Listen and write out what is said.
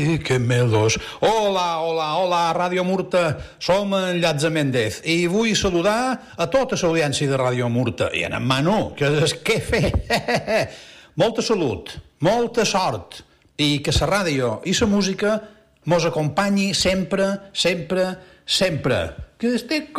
Que melos. Hola, hola, hola, Ràdio Murta. Som en Llats Méndez i vull saludar a tota l'audiència de Ràdio Murta. I en Manu, que és què fer? Molta salut, molta sort i que la ràdio i la música mos acompanyi sempre, sempre, sempre. Que estic